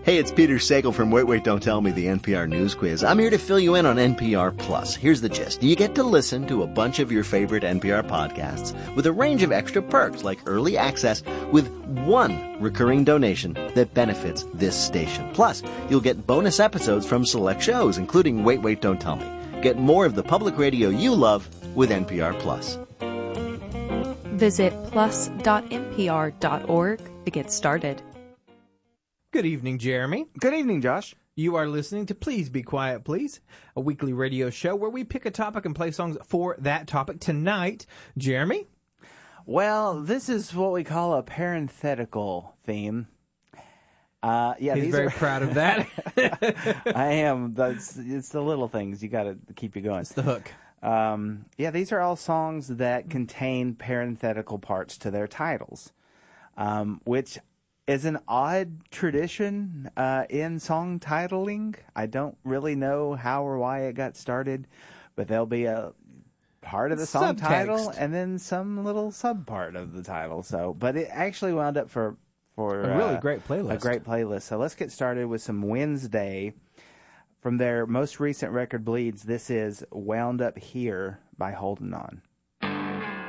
Hey, it's Peter Sagal from Wait, Wait, Don't Tell Me, the NPR News Quiz. I'm here to fill you in on NPR Plus. Here's the gist. You get to listen to a bunch of your favorite NPR podcasts with a range of extra perks like early access with one recurring donation that benefits this station. Plus, you'll get bonus episodes from select shows, including Wait, Wait, Don't Tell Me. Get more of the public radio you love with NPR Plus. Visit plus.npr.org to get started. Good evening, Jeremy. Good evening, Josh. You are listening to Please Be Quiet, Please, a weekly radio show where we pick a topic and play songs for that topic. Tonight, Jeremy? Well, this is what we call a parenthetical theme. He's very proud of that. I am. It's the little things. You got to keep you going. It's the hook. These are all songs that contain parenthetical parts to their titles, which is an odd tradition in song titling. I don't really know how or why it got started, but there'll be a part of the song title and then some little subpart of the title. But it actually wound up for a really great playlist. A great playlist. So let's get started with some Wednesday. From their most recent record, Bleeds, this is Wound Up Here by Holding On.